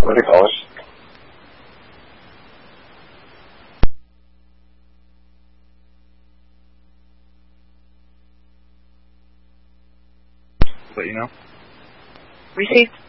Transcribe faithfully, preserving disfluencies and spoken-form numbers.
What do they call it? Let you know. Received.